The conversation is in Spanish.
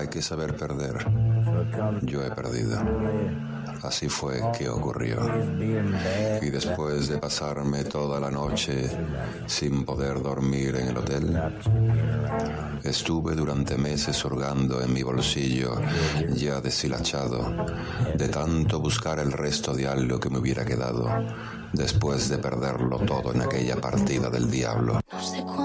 Hay que saber perder. Yo he perdido. Así fue que ocurrió. Y después de pasarme toda la noche sin poder dormir en el hotel, estuve durante meses hurgando en mi bolsillo ya deshilachado, de tanto buscar el resto de algo que me hubiera quedado después de perderlo todo en aquella partida del diablo. No sé